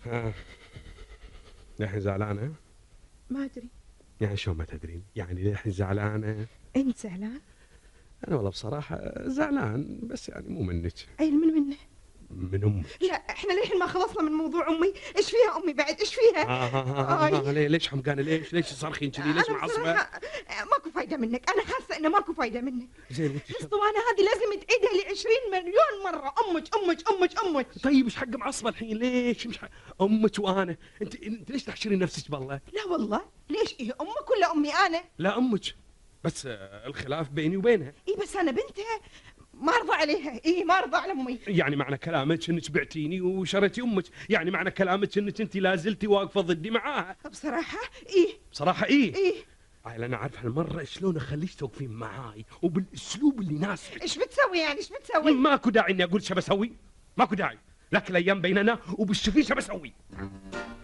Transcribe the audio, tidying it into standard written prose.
ها، للحين زعلانة؟ ما ادري. يعني شو ما تدرين؟ يعني للحين زعلانة؟ انت زعلان؟ أنا والله بصراحة زعلان، بس يعني مو منك، اي منه؟ من أمك. لا احنا للحين ما خلصنا من موضوع امي. ايش فيها امي بعد؟ ايش فيها؟ ليش حمقانة؟ ليش تصرخين كذي؟ ليش انا معصبة؟ بصراحه ماكو فايده منك. انا حاسه انه ماكو فايده منك. زين وانت الاسطوانه هذه لازم تعيدها لي 20 مليون مره. امك امك امك امك. طيب ايش حق معصبة الحين؟ ليش مش حق امك وانا؟ انت ليش تحشرين نفسك بالله؟ لا والله. ليش؟ ايه امك ولا امي انا؟ لا امك، بس الخلاف بيني وبينها. ايه بس انا بنتها، ما ارضى عليها. ايه ما ارضى على امي. يعني معنى كلامك انك بعتيني وشريتي امك، يعني معنى كلامك انك انت لا زلتي واقفه ضدي معاها. بصراحه ايه. بصراحه ايه؟ ايه. عيل انا عارف هالمره شلون اخليك توقفين معاي وبالاسلوب اللي يناسبك. ايش بتسوي يعني؟ ايش بتسوي؟ ماكو داعي اني اقول شو بسوي، ماكو داعي، لكن الايام بيننا وبالشفين شو بسوي.